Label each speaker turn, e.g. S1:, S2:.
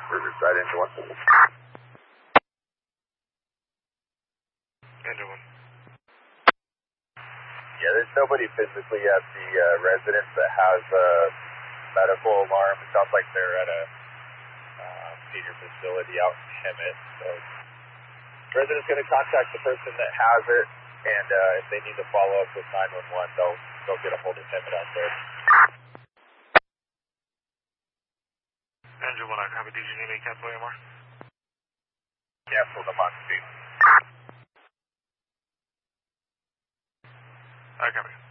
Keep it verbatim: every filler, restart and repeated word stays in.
S1: Riverside, engine one.
S2: Engine one.
S1: Yeah, there's nobody physically at the uh, residence that has a medical alarm. It sounds like they're at a uh, senior facility out in Hemet. So, the resident's going to contact the person that has it, and uh, if they need to follow up with nine one one, they'll, they'll get a hold of Hemet out there.
S2: Engine one, I copy. Did you need me to cancel A M R?
S1: Cancel the Mach two.
S2: I copy.